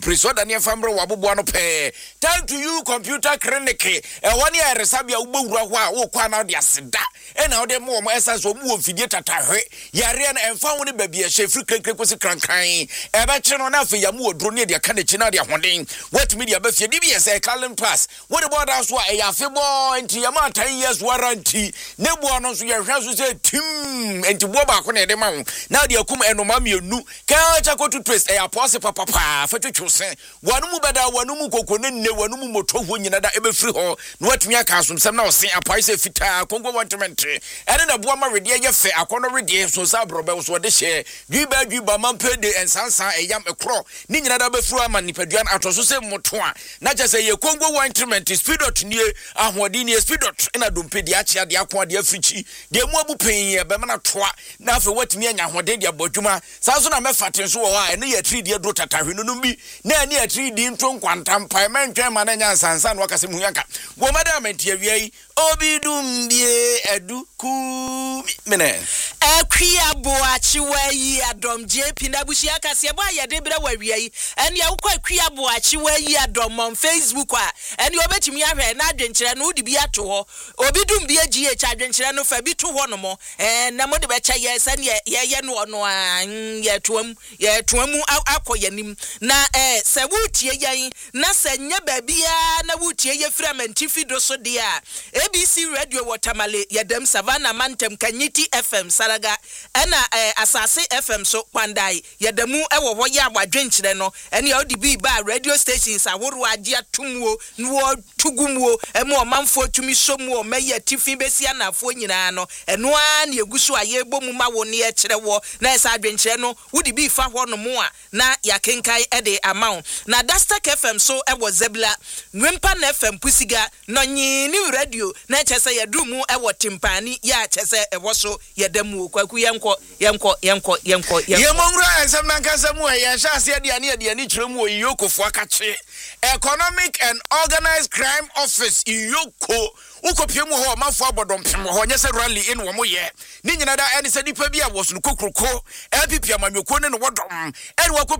preso da ne fambre wabobo no pe time to you computer clinic one year resabia ubewura ho a wo kwa na de aseda na wo de mo essence wo mu ofidie tatahwe yare na emfa wo ne babia hye krekre kosi krankran e be che no na afi ya mu odro ne de ka na chi na de hoden what media ba fie DBS Calling Pass what the border so e ya fe bo enti ya ma 10 years warranty ne bo no so ye hwa so say tim enti bo ba ko na de ma wo na de akum enoma mienu ka cha ko to twist e ya pose papa fa twetwose wanu mu beda wanu mu kokone ne wanu mu moto ho nyina da e be free ho na watumi aka asomsem na osen apai se fita kongo wantement ene na bo ma rede ye fe akono rede so sa brobe so de hye dwiba mampe de ensansan eyam ekro ni nyina da be free ama nipaduan atoso se moto a na je se ye kongo wantement speedot nie ahodi nie speedot na dompe de akia de akwa de africhi de mu abupen ye be na toa na afa watumi anya hoden de abodwuma sa so na mefaten so wo ha ene ye 3D do tatahwe no bi na ene ye 3D nto nkwantam pai mentwe ma na nya sansan wakase mu yanka wo madam entiawiai obidum bie eduku mene Ekwia boachi wayi adom JP na bushi akase bo ayede bere wawiai ene ya ukwa ekwia boachi wayi adom on Facebook a ene obetimi ahwe na adwenkyere no udi bi ato ho obidum bie GH adwenkyere no fa bi to ho no mo na mo de be kya ye se ne ye no ono a ye toamu akoyanim na se wutie yan na se nya babia na wutie ye fra mantifi do so de a ABC Radio Watermale yedem Savannah Mantem Kanyiti FM Saraga ena Asase FM so kwandai yedemu ewo ho ya adwenkyere no ene ya odi bi ba radio stations aworo age atumwo no tugumwo emu omanfo tumi somu o meye tifi besia na afo nyina no eno a na eguso aye bomu ma wo ne ekere wo na esa adwenkyere no wodi bi fa ho no mo a na yakenkai ede amount na Dastek FM so ewo Zebla Nwempa na FM Pusiga no nyini radio na chese yedumu ewo timpani ya chese ewo so yedemu kwaku yenko yemongra ensem na nkasa mu ya sha ase de ani kiremu oyokofo akache Economic and Organized Crime Office iyoko ukopiem ho mafo abodompem ho nyese rally in wo moye ni nyina da ene se dipa bia wo so kokroko LPP amanweko ne no wodom ene